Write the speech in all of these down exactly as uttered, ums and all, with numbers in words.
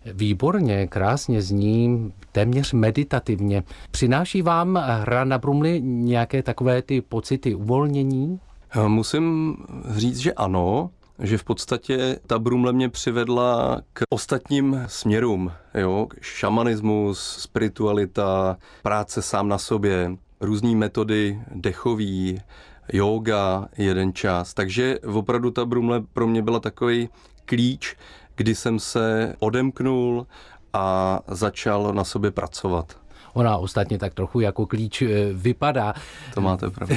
Výborně, krásně zní, téměř meditativně. Přináší vám hra na brumli nějaké takové ty pocity uvolnění? Musím říct, že ano, že v podstatě ta brumle mě přivedla k ostatním směrům. Jo? Šamanismus, spiritualita, práce sám na sobě, různé metody dechový, jóga jeden čas. Takže opravdu ta brumle pro mě byla takový klíč, kdy jsem se odemknul a začal na sobě pracovat. Ona ostatně tak trochu jako klíč vypadá. To máte pravdu.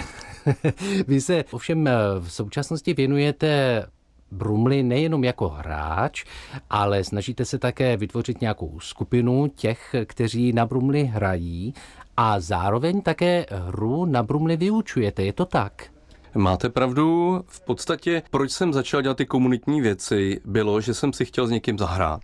Vy se ovšem v současnosti věnujete brumli nejenom jako hráč, ale snažíte se také vytvořit nějakou skupinu těch, kteří na brumli hrají a zároveň také hru na brumli vyučujete. Je to tak? Máte pravdu. V podstatě, proč jsem začal dělat ty komunitní věci, bylo, že jsem si chtěl s někým zahrát.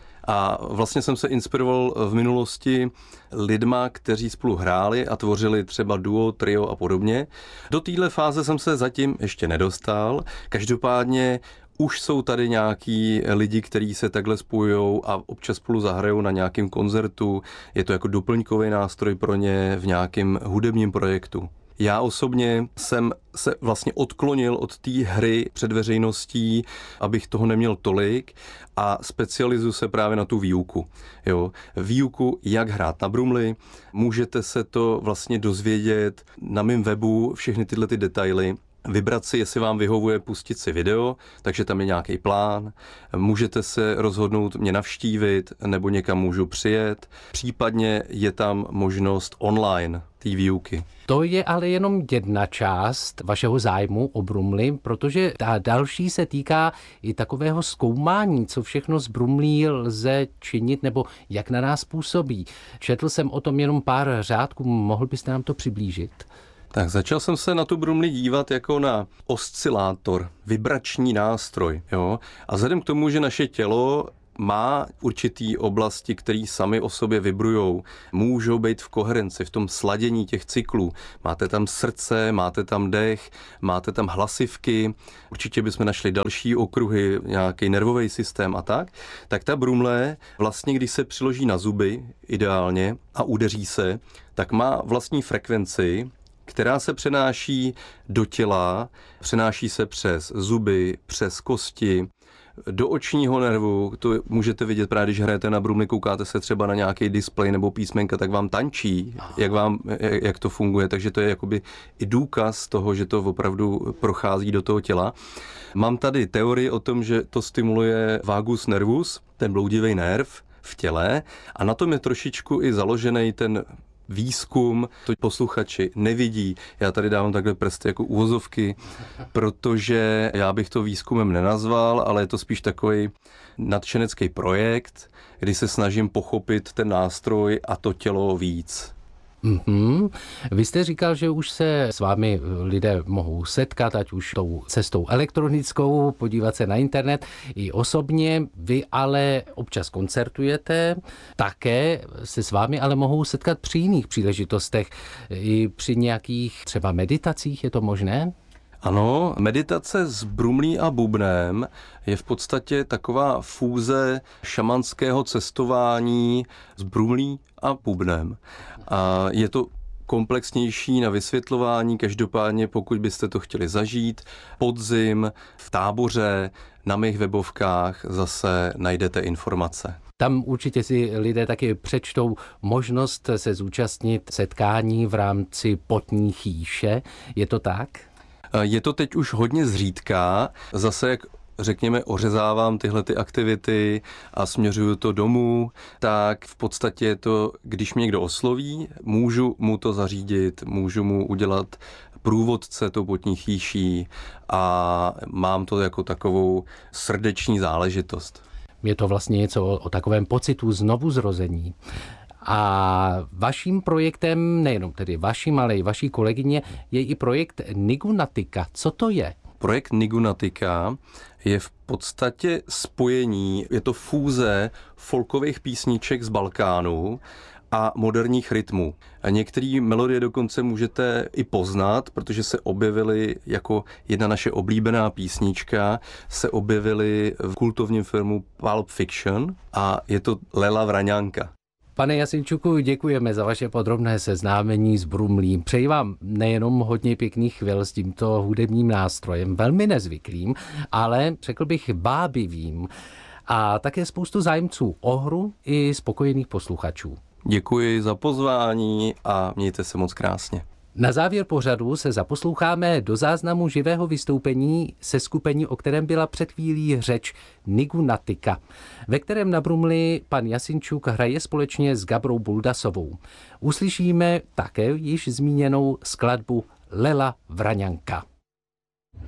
A vlastně jsem se inspiroval v minulosti lidma, kteří spolu hráli a tvořili třeba duo, trio a podobně. Do téhle fáze jsem se zatím ještě nedostal. Každopádně už jsou tady nějaký lidi, kteří se takhle spojujou a občas spolu zahrajou na nějakém koncertu. Je to jako doplňkový nástroj pro ně v nějakém hudebním projektu. Já osobně jsem se vlastně odklonil od té hry před veřejností, abych toho neměl tolik a specializuji se právě na tu výuku. Jo. Výuku, jak hrát na brumli, můžete se to vlastně dozvědět na mém webu, všechny tyhle ty detaily. Vybrat si, jestli vám vyhovuje pustit si video, takže tam je nějaký plán. Můžete se rozhodnout mě navštívit nebo někam můžu přijet. Případně je tam možnost online té výuky. To je ale jenom jedna část vašeho zájmu o brumli, protože ta další se týká i takového zkoumání, co všechno z brumlí lze činit nebo jak na nás působí. Četl jsem o tom jenom pár řádků, mohl byste nám to přiblížit? Tak začal jsem se na tu brumli dívat jako na oscilátor, vibrační nástroj. Jo? A vzhledem k tomu, že naše tělo má určitý oblasti, které sami o sobě vibrujou, můžou být v koherenci, v tom sladění těch cyklů. Máte tam srdce, máte tam dech, máte tam hlasivky, určitě bychom našli další okruhy, nějaký nervový systém a tak. Tak ta brumle vlastně, když se přiloží na zuby ideálně a udeří se, tak má vlastní frekvenci, která se přenáší do těla, přenáší se přes zuby, přes kosti, do očního nervu. To můžete vidět právě, když hrajete na brumli, koukáte se třeba na nějaký displej nebo písmenka, tak vám tančí, jak, vám, jak to funguje. Takže to je jakoby i důkaz toho, že to opravdu prochází do toho těla. Mám tady teorii o tom, že to stimuluje vagus nervus, ten bloudivý nerv v těle, a na tom je trošičku i založený ten výzkum, to posluchači nevidí. Já tady dávám takhle prsty jako uvozovky, protože já bych to výzkumem nenazval, ale je to spíš takový nadšenecký projekt, kdy se snažím pochopit ten nástroj a to tělo víc. Mm-hmm. Vy jste říkal, že už se s vámi lidé mohou setkat, ať už tou cestou elektronickou, podívat se na internet i osobně. Vy ale občas koncertujete, také se s vámi ale mohou setkat při jiných příležitostech, i při nějakých třeba meditacích, je to možné? Ano, meditace s brumlí a bubnem je v podstatě taková fúze šamanského cestování s brumlí a bubnem. A je to komplexnější na vysvětlování, každopádně pokud byste to chtěli zažít, podzim, v táboře, na mých webovkách zase najdete informace. Tam určitě si lidé taky přečtou možnost se zúčastnit setkání v rámci potní chýše. Je to tak? Je to teď už hodně zřídka, zase jak řekněme ořezávám tyhle ty aktivity a směřuju to domů, tak v podstatě je to, když mě někdo osloví, můžu mu to zařídit, můžu mu udělat průvodce tou potní chýší a mám to jako takovou srdeční záležitost. Je to vlastně něco o, o takovém pocitu znovuzrození. A vaším projektem, nejenom tedy vaším, ale i vaší kolegyně, je i projekt Nigunatika. Co to je? Projekt Nigunatika je v podstatě spojení, je to fúze folkových písniček z Balkánu a moderních rytmů. A některé melodie dokonce můžete i poznat, protože se objevily jako jedna naše oblíbená písnička, se objevily v kultovním filmu Pulp Fiction a je to Lela Vraňanka. Pane Jasinčuku, děkujeme za vaše podrobné seznámení s Brumlím. Přeji vám nejenom hodně pěkných chvil s tímto hudebním nástrojem, velmi nezvyklým, ale řekl bych bábivým. A také spoustu zájemců o hru i spokojených posluchačů. Děkuji za pozvání a mějte se moc krásně. Na závěr pořadu se zaposloucháme do záznamu živého vystoupení se skupení, o kterém byla před chvílí řeč, Nigunatika, ve kterém na Brumli pan Jasinčuk hraje společně s Gabrou Buldasovou. Uslyšíme také již zmíněnou skladbu Lela Vraňanka.